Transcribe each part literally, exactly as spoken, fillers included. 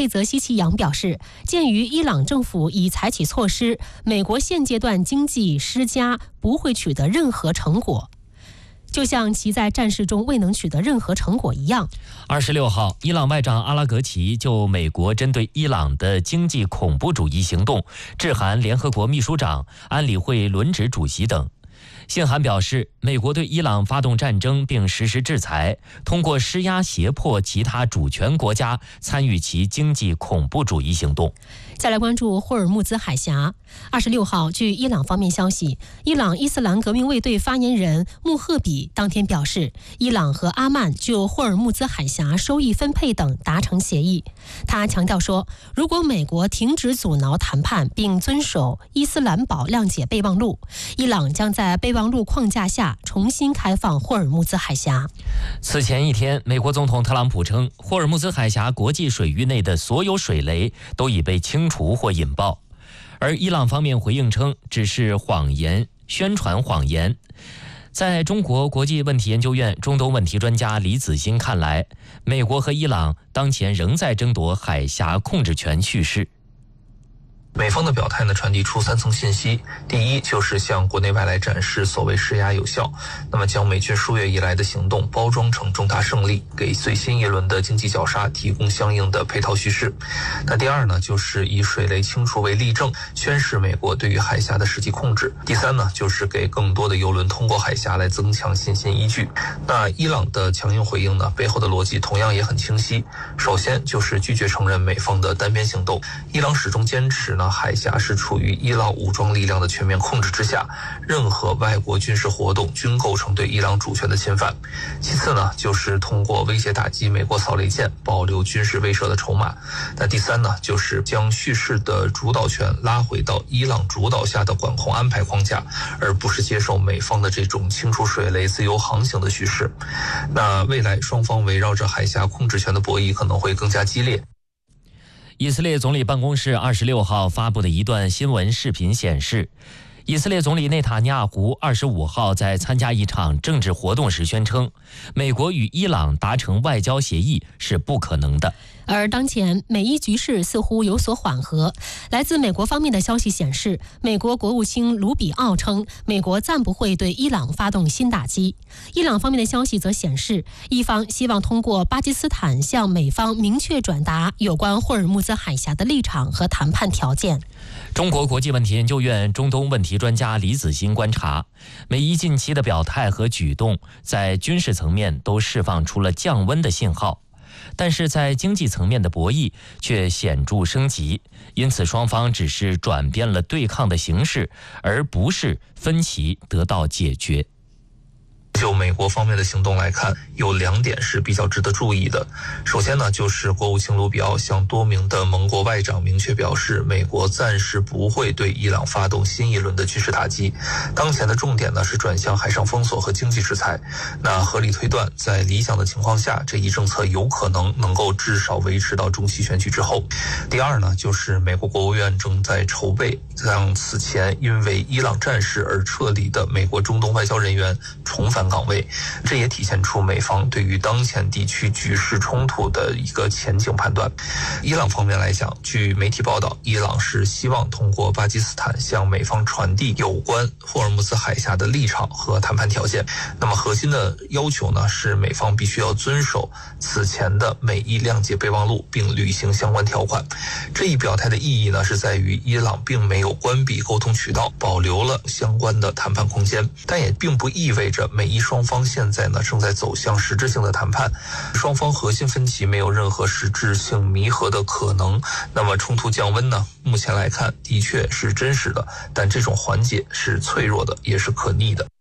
佩泽希奇扬表示，鉴于伊朗政府已采取措施，美国现阶段经济施加不会取得任何成果，就像其在战事中未能取得任何成果一样。 二十六号，伊朗外长阿拉格齐就美国针对伊朗的经济恐怖主义行动致函联合国秘书长、安理会轮值主席等。信函表示，美国对伊朗发动战争并实施制裁，通过施压胁迫其他主权国家参与其经济恐怖主义行动。 再来关注霍尔木兹海峡。二十六号，据伊朗方面消息，伊朗伊斯兰革命卫队发言人穆赫比当天表示，伊朗和阿曼就霍尔木兹海峡收益分配等达成协议。他强调说，如果美国停止阻挠谈判并遵守伊斯兰堡谅解备忘录，伊朗将在备忘录框架下重新开放霍尔木兹海峡。 此前一天，美国总统特朗普称，霍尔木兹海峡国际水域内的所有水雷都已被清除或引爆，而伊朗方面回应称只是谎言，宣传谎言。在中国国际问题研究院中东问题专家李子欣看来，美国和伊朗当前仍在争夺海峡控制权叙事。 美方的表态呢，传递出三层信息。第一，就是向国内外来展示所谓施压有效，那么将美军数月以来的行动包装成重大胜利，给最新一轮的经济绞杀提供相应的配套叙事。那第二呢，就是以水雷清除为例证，宣示美国对于海峡的实际控制。第三呢，就是给更多的油轮通过海峡来增强信心依据。那伊朗的强硬回应呢，背后的逻辑同样也很清晰。首先就是拒绝承认美方的单边行动，伊朗始终坚持呢，海峡是处于伊朗武装力量的全面控制之下，任何外国军事活动均构成对伊朗主权的侵犯。其次呢，就是通过威胁打击美国扫雷舰，保留军事威慑的筹码。那第三呢，就是将叙事的主导权拉回到伊朗主导下的管控安排框架，而不是接受美方的这种清除水雷、自由航行的叙事。那未来双方围绕着海峡控制权的博弈可能会更加激烈。 以色列总理办公室二十六号发布的一段新闻视频显示，以色列总理内塔尼亚胡二十五号在参加一场政治活动时宣称，美国与伊朗达成外交协议是不可能的。 而当前美伊局势似乎有所缓和。来自美国方面的消息显示，美国国务卿卢比奥称，美国暂不会对伊朗发动新打击。伊朗方面的消息则显示，伊方希望通过巴基斯坦向美方明确转达有关霍尔木兹海峡的立场和谈判条件。 中国国际问题研究院中东问题专家李子欣观察，美伊近期的表态和举动在军事层面都释放出了降温的信号，但是在经济层面的博弈却显著升级，因此双方只是转变了对抗的形式，而不是分歧得到解决。 就美国方面的行动来看，有两点是比较值得注意的。首先呢，就是国务卿卢比奥向多名的盟国外长明确表示，美国暂时不会对伊朗发动新一轮的军事打击，当前的重点呢是转向海上封锁和经济制裁。那合理推断，在理想的情况下，这一政策有可能能够至少维持到中期选举之后。第二呢，就是美国国务院正在筹备让此前因为伊朗战事而撤离的美国中东外交人员重返岗位，这也体现出美方对于当前地区局势冲突的一个前景判断。伊朗方面来讲，据媒体报道，伊朗是希望通过巴基斯坦向美方传递有关霍尔木兹海峡的立场和谈判条件。那么核心的要求呢，是美方必须要遵守此前的美伊谅解备忘录，并履行相关条款。这一表态的意义呢，是在于伊朗并没有关闭沟通渠道，保留了相关的谈判空间，但也并不意味着美伊双方现在呢正在走向实质性的谈判，双方核心分歧没有任何实质性弥合的可能。那么冲突降温呢，目前来看的确是真实的，但这种缓解是脆弱的，也是可逆的。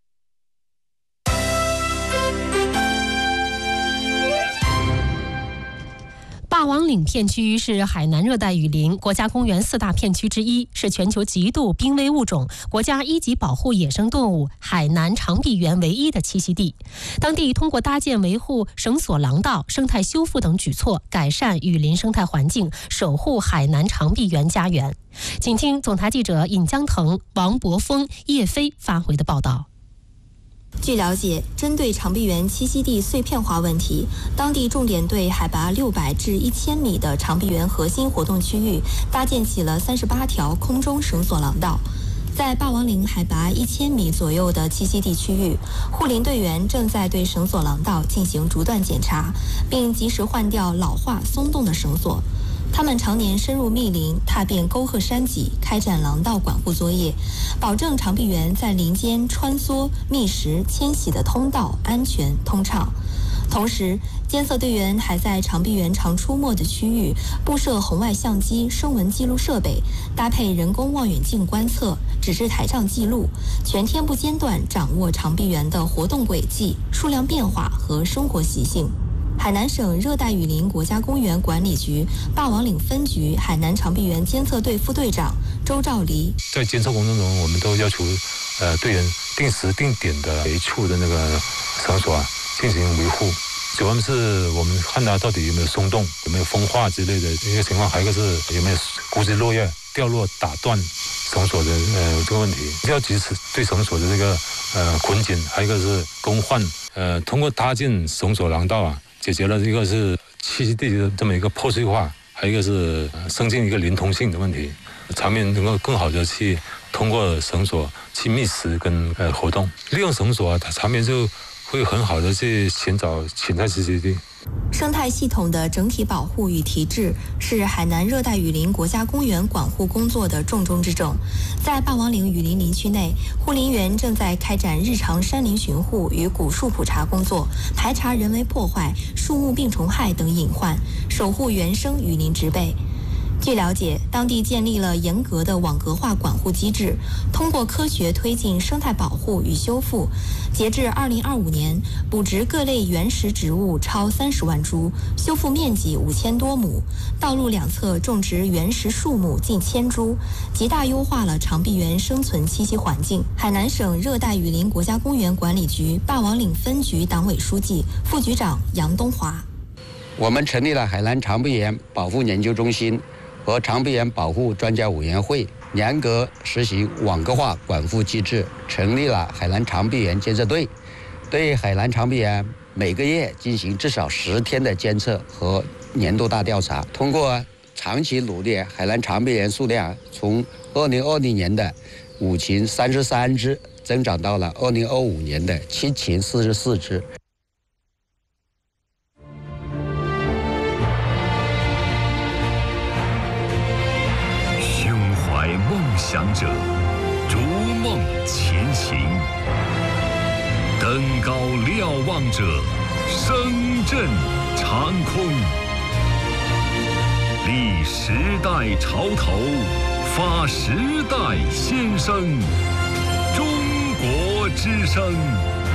霸王岭片区是海南热带雨林国家公园四大片区之一，是全球极度濒危物种国家一级保护野生动物海南长臂猿唯一的栖息地。当地通过搭建维护绳索廊道、生态修复等举措，改善雨林生态环境，守护海南长臂猿家园。请听总台记者尹江腾、王博峰、叶飞发回的报道。 据了解，针对长臂猿栖息地碎片化问题，当地重点对海拔六百至一千米的长臂猿核心活动区域搭建起了三十八条空中绳索廊道。在霸王岭海拔一千米左右的栖息地区域，护林队员正在对绳索廊道进行逐段检查，并及时换掉老化松动的绳索。他们常年深入密林，踏遍沟壑山脊，开展廊道管护作业，保证长臂猿在林间穿梭、觅食、迁徙的通道安全通畅。同时，监测队员还在长臂猿常出没的区域布设红外相机声纹记录设备，搭配人工望远镜观测、指示台账记录，全天不间断掌握长臂猿的活动轨迹、数量变化和生活习性。海南省热带雨林国家公园管理局霸王岭分局海南长臂猿监测队副队长周兆黎， 在监测过程中，我们都要求呃队员定时定点的每一处的那个绳索啊进行维护。主要是我们看它到底有没有松动，有没有风化之类的一个情况，还有一个是有没有枯枝落叶掉落打断绳索的呃这个问题，要及时对绳索的这个呃捆紧，还有一个是更换。呃，通过搭建绳索廊道啊，解决了一个是栖息地的这么一个破碎化，还有一个是增进一个连通性的问题，场面能够更好的去通过绳索去觅食跟呃活动，利用绳索啊，它场面就会很好的去寻找潜在栖息地。 生态系统的整体保护与提质是海南热带雨林国家公园管护工作的重中之重。在霸王岭雨林林区内，护林员正在开展日常山林巡护与古树普查工作，排查人为破坏、树木病虫害等隐患，守护原生雨林植被。据了解，当地建立了严格的网格化管护机制，通过科学推进生态保护与修复。截至二零二五年，补植各类原始植物超三十万株，修复面积五千多亩，道路两侧种植原始树木近千株，极大优化了长臂猿生存栖息环境。海南省热带雨林国家公园管理局霸王岭分局党委书记、副局长杨东华。 我们成立了海南长臂猿保护研究中心和长臂猿保护专家委员会，严格实行网格化管护机制，成立了海南长臂猿监测队，对海南长臂猿每个月进行至少十天的监测和年度大调查。通过长期努力，海南长臂猿数量从二零二零年的五群三十三只，增长到了二零二五年的七群四十四只。 梦想者逐梦前行，登高瞭望者声震长空，立时代潮头，发时代先声。中国之声